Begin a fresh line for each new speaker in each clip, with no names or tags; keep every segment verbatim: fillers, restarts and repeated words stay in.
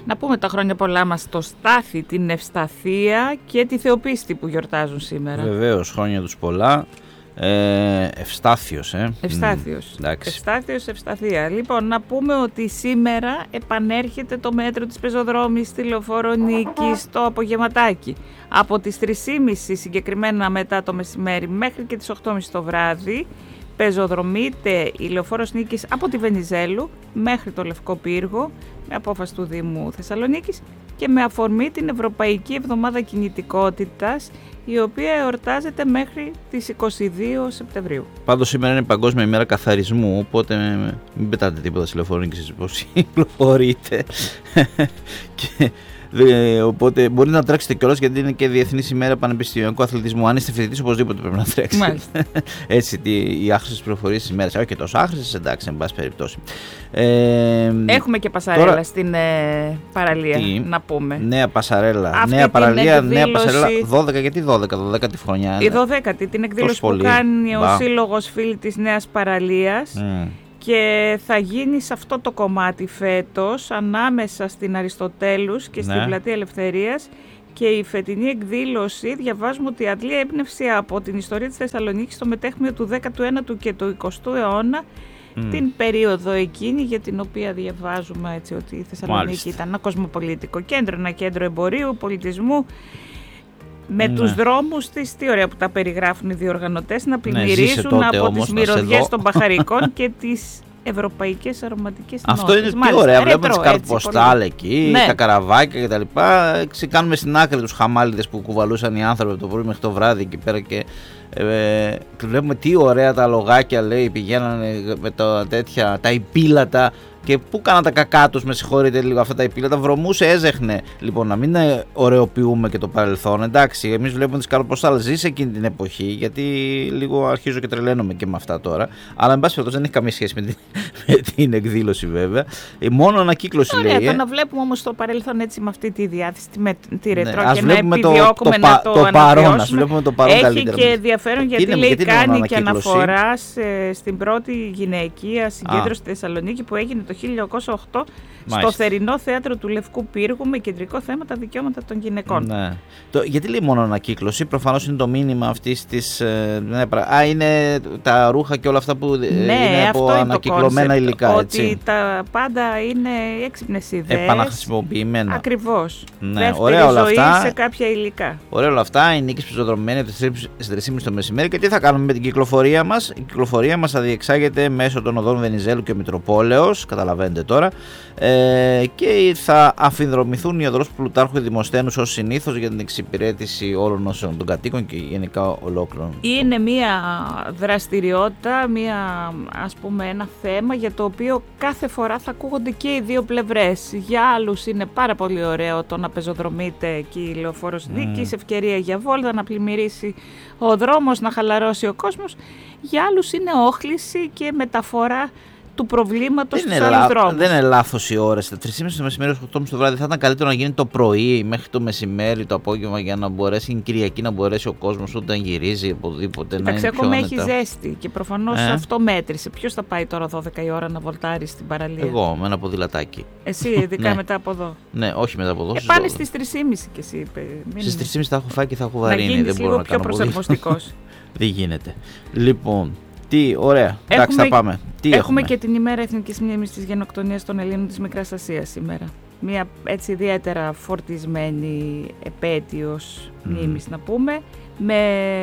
Να πούμε τα χρόνια πολλά μας στο Στάθη, την Ευσταθία και τη Θεοπίστη που γιορτάζουν σήμερα.
Βεβαίως, χρόνια τους πολλά. Ε, Ευστάθιος, ε.
Ευστάθιος.
Mm,
Ευστάθιος, Ευσταθία. Λοιπόν, να πούμε ότι σήμερα επανέρχεται το μέτρο της πεζοδρόμης στη Λεωφόρο Νίκης στο απογευματάκι. Από τις τρεις και μισή συγκεκριμένα μετά το μεσημέρι μέχρι και τις οκτώ και μισή το βράδυ πεζοδρομείται η Λεωφόρος Νίκης από τη Βενιζέλου μέχρι το Λευκό Πύργο με απόφαση του Δήμου Θεσσαλονίκης και με αφορμή την Ευρωπαϊκή Εβδομάδα Κινητικότητας, η οποία εορτάζεται μέχρι τις είκοσι δύο Σεπτεμβρίου.
Πάντως σήμερα είναι Παγκόσμια ημέρα καθαρισμού, οπότε μην πετάτε τίποτα στη Λεωφόρο Νίκης πως κυκλοφορείτε. και... Οπότε μπορείτε να τρέξετε κιόλας, γιατί είναι και Διεθνής ημέρα πανεπιστημιακού αθλητισμού. Αν είστε φοιτητής, οπωσδήποτε πρέπει να τρέξετε. Έτσι, οι άχρηστες πληροφορίες της ημέρας. Όχι και τόσο άχρηστες, εντάξει, εν πάση περιπτώσει. Ε,
Έχουμε και πασαρέλα τώρα, στην ε, παραλία, τι, να πούμε.
Νέα πασαρέλα. Αυτή νέα παραλία, εκδήλωση, νέα πασαρέλα. δώδεκα, γιατί δώδεκα, δωδέκατη χρονιά.
Η δωδέκατη, την εκδήλωση που κάνει Μπα. ο Σύλλογος Φίλοι της Νέας Παραλίας. Mm. Και θα γίνει σε αυτό το κομμάτι φέτος, ανάμεσα στην Αριστοτέλους και στην ναι. Πλατεία Ελευθερίας, και η φετινή εκδήλωση διαβάζουμε ότι αντλεί έμπνευση από την ιστορία της Θεσσαλονίκης στο μετέχμιο του δέκατου ένατου και του εικοστού αιώνα, mm. την περίοδο εκείνη για την οποία διαβάζουμε έτσι ότι η Θεσσαλονίκη Μάλιστα. ήταν ένα κοσμοπολιτικό κέντρο, ένα κέντρο εμπορίου, πολιτισμού, με ναι. τους δρόμους της, τι ωραία που τα περιγράφουν οι διοργανωτές, να πλημμυρίζουν ναι, από τις μυρωδιές των μπαχαρικών και τις ευρωπαϊκές αρωματικές νότες.
Αυτό είναι τι ωραία, βλέπουμε τις κάρτες ποστάλ εκεί, ναι. τα καραβάκια κτλ. Κάνουμε στην άκρη τους χαμάλιδες που κουβαλούσαν οι άνθρωποι από το πρωί μέχρι το βράδυ εκεί πέρα και ε, βλέπουμε τι ωραία τα λογάκια, λέει, πηγαίνανε με τα τέτοια, τα υπήλατα. Και πού κάναν τα κακά τους, με συγχωρείτε λίγο, αυτά τα υπήλατα, βρωμούσε, έζεχνε. Λοιπόν, να μην ωρεοποιούμε και το παρελθόν. Εντάξει, εμείς βλέπουμε τις καρποστάλες, ζει σε εκείνη την εποχή, γιατί λίγο αρχίζω και τρελαίνομαι και με αυτά τώρα. Αλλά, εν πάση περιπτώσει, δεν έχει καμία σχέση με την, με την εκδήλωση, βέβαια. Μόνο ανακύκλωση
Ωραία,
λέει.
Ωραία,
ε.
να βλέπουμε όμως το παρελθόν έτσι με αυτή τη διάθεση, με τη ρετρό, ναι, και να
το,
επιδιώκουμε
το,
να το,
το παρόν, ας βλέπουμε το παρόν
έχει
καλύτερα.
και ενδιαφέρον γιατί,
είναι,
λέει,
γιατί
κάνει και αναφορά σε, στην πρώτη γυναικεία συγκέντρωση στη Θεσσαλονίκη που έγινε το χίλια εννιακόσια οκτώ στο θερινό θέατρο του Λευκού Πύργου με κεντρικό θέμα τα δικαιώματα των γυναικών.
Ναι. Το, γιατί λέει μόνο ανακύκλωση, προφανώς είναι το μήνυμα αυτής της. Ε, ναι, α, είναι τα ρούχα και όλα αυτά που ναι, είναι από ανακυκλωμένα υλικά.
Ότι
έτσι.
Τα πάντα είναι έξυπνες ιδέες.
Επαναχρησιμοποιημένα.
Ακριβώς.
Ναι,
δεύτερη
ωραία όλα
ζωή
αυτά.
Σε κάποια υλικά. Ωραία
όλα αυτά. Η νίκη πεζοδρομημένη από τις τρεις και μισή το μεσημέρι. Και τι θα κάνουμε με την κυκλοφορία μας? Η κυκλοφορία μας θα διεξάγεται μέσω των οδών Βενιζέλου και Μητροπόλεως. Καταλαβαίνετε τώρα. Ε, και θα αφινδρομηθούν οι οδρός Πλουτάρχου Δημοσθένους ως συνήθως για την εξυπηρέτηση όλων όσων των κατοίκων και γενικά ολόκληρων.
Είναι μια δραστηριότητα, μια, ας πούμε, ένα θέμα για το οποίο κάθε φορά θα ακούγονται και οι δύο πλευρές. Για άλλους είναι πάρα πολύ ωραίο το να πεζοδρομείται εκεί η Λεωφόρος Νίκης, mm. ευκαιρία για βόλτα, να πλημμυρίσει ο δρόμος, να χαλαρώσει ο κόσμος. Για άλλους είναι όχληση και μεταφορά του προβλήματος στους άλλους δρόμους.
Δεν είναι λάθος οι ώρες. Τα τρεις και μισή το μεσημέρι ως οκτώ και μισή το βράδυ θα ήταν καλύτερο να γίνει το πρωί μέχρι το μεσημέρι, το απόγευμα, για να μπορέσει την Κυριακή να μπορέσει ο κόσμος όταν γυρίζει οπουδήποτε.
Εντάξει, ακόμα έχει ζέστη και προφανώς ε? αυτό μέτρησε. Ποιος θα πάει τώρα δώδεκα η ώρα να βολτάρει στην παραλία?
Εγώ με ένα ποδηλατάκι.
Εσύ, ειδικά μετά από εδώ.
Ναι, όχι μετά από εδώ.
Ε, πάνε στις τρεις και μισή κι εσύ.
Στις τρεις και μισή θα έχω φάει και θα έχω βαρύνει. Δεν μπορώ να
πιο προσαρμοστικός.
Δεν γίνεται. Λοιπόν. Τι, ωραία. Εντάξει, θα πάμε. Τι
έχουμε,
έχουμε
και την ημέρα Εθνικής Μνήμης της Γενοκτονίας των Ελλήνων της Μικράς Ασίας σήμερα. Μια έτσι ιδιαίτερα φορτισμένη επέτειος mm. μνήμης, να πούμε, με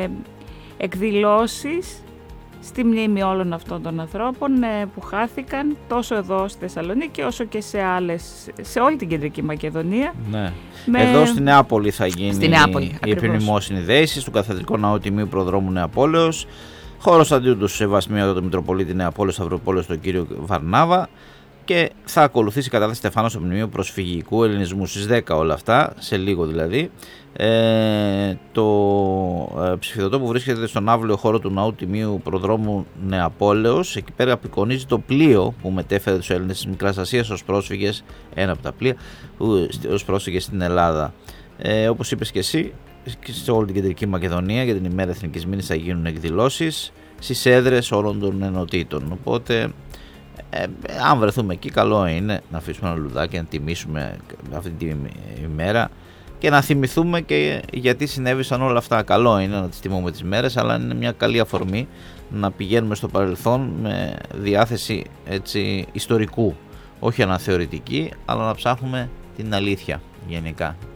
εκδηλώσεις στη μνήμη όλων αυτών των ανθρώπων που χάθηκαν τόσο εδώ στη Θεσσαλονίκη όσο και σε άλλες, σε όλη την Κεντρική Μακεδονία.
Ναι. Με... Εδώ στη Νεάπολη θα γίνει
Νεάπολη,
η επιμνημόσυνη δέηση του Καθεδρικού Ναού Τιμίου Προδρόμου Νεαπόλεως. Χώρος αντίου του Σεβασμίου του Μητροπολίτη Νεαπόλεως Σταυροπόλεως, τον κύριο Βαρνάβα, και θα ακολουθήσει η κατάθεση στεφάνου στο Μνημείο Προσφυγικού Ελληνισμού στις δέκα όλα αυτά, σε λίγο δηλαδή. Ε, το ε, ψηφιδωτό που βρίσκεται στον άβλιο χώρο του Ναού Τιμίου Προδρόμου Νεαπόλεως, εκεί πέρα απεικονίζει το πλοίο που μετέφερε τους Έλληνες της Μικράς Ασίας ως πρόσφυγες, ένα από τα πλοία, ως πρόσφυγες στην Ελλάδα. Ε, όπως είπες και εσύ, και σε όλη την Κεντρική Μακεδονία για την ημέρα Εθνικής Μνήμης θα γίνουν εκδηλώσεις στις έδρες όλων των ενωτήτων. Οπότε Ε, αν βρεθούμε εκεί, καλό είναι να αφήσουμε ένα λουδάκι, να τιμήσουμε αυτή τη ημέρα και να θυμηθούμε και γιατί συνέβησαν όλα αυτά. Καλό είναι να τις τιμούμε τις μέρες, αλλά είναι μια καλή αφορμή να πηγαίνουμε στο παρελθόν με διάθεση έτσι ιστορικού, όχι αναθεωρητική, αλλά να ψάχνουμε την αλήθεια γενικά.